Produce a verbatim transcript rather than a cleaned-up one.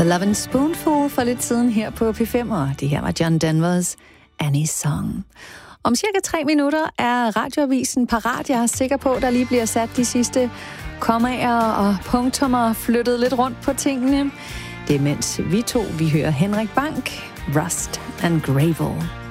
The Lovin' Spoonful for lidt siden her på P fem, og det her var John Denvers Annie's Song. Om cirka tre minutter er radioavisen parat. Jeg er sikker på, at der lige bliver sat de sidste kommaer og punktummer flyttet lidt rundt på tingene. Det er mens vi to, vi hører Henrik Bank, Rust and Gravel.